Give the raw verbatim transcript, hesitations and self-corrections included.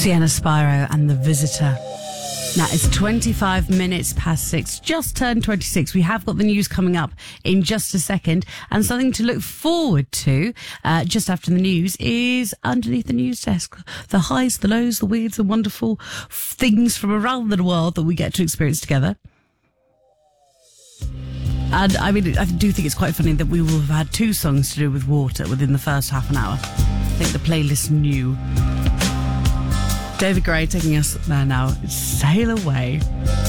Sienna Spiro and The Visitor. Now, it's twenty-five minutes past six, just turned twenty-six. We have got the news coming up in just a second, and something to look forward to uh, just after the news is underneath the news desk. The highs, the lows, the weirds, the wonderful things from around the world that we get to experience together. And I mean, I do think it's quite funny that we will have had two songs to do with water within the first half an hour. I think the playlist knew. David Gray taking us there now. Sail away.